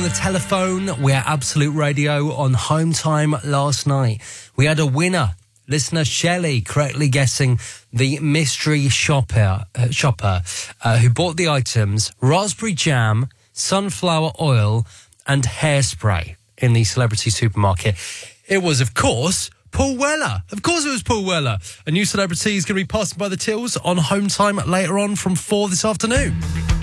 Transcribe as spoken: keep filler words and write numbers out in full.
the telephone. We're Absolute Radio on Home Time last night. We had a winner. Listener Shelley correctly guessing the mystery shopper, uh, shopper uh, who bought the items raspberry jam, sunflower oil and hairspray in the celebrity supermarket. It was, of course, Paul Weller. Of course it was Paul Weller. A new celebrity is going to be passing by the tills on Home Time later on from four this afternoon.